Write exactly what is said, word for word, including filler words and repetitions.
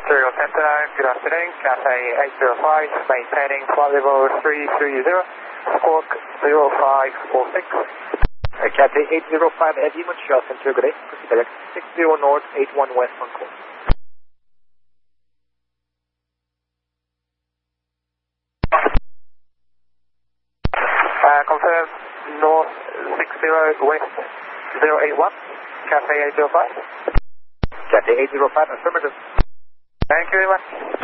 Ontario Center, good afternoon, Cathay eight zero five, maintaining flight level three three zero, squawk zero five four six. Uh, Cathay eight zero five, Eddie Montreal Center, good day. Proceed direct six zero north, eight one west on course. Uh, confirm north six zero west zero eight one, Cathay eight zero five. Cathay eight zero five, affirmative. Thank you very much.